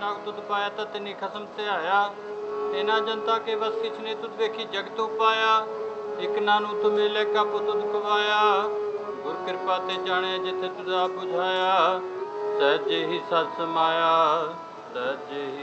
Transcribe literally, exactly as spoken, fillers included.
नाग तुद पाया ता तिनी खसम ध्याया। इना जनता के बस किछ ने तुद वेखी जग तू पाया। एक नानू तु मेले का पुतुद कवाया। गुर कृपा ते जाने जिथे तुझा बुझाया। सहज ही सत समाया सहज ही